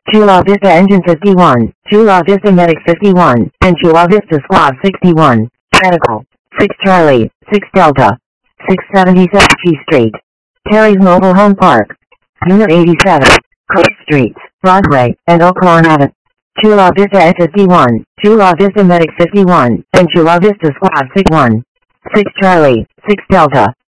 Chula Vista Engine 51, Chula Vista Medic 51, and Chula Vista Squad 61. Medical 6 Charlie, 6 Delta, 677 G Street. Terry's Mobile Home Park. Unit 87, Cook Streets, Broadway, and Oaklawn Avenue. Chula Vista Ed 51, Chula Vista Medic 51, and Chula Vista Squad 61. 6 Charlie, 6 Delta,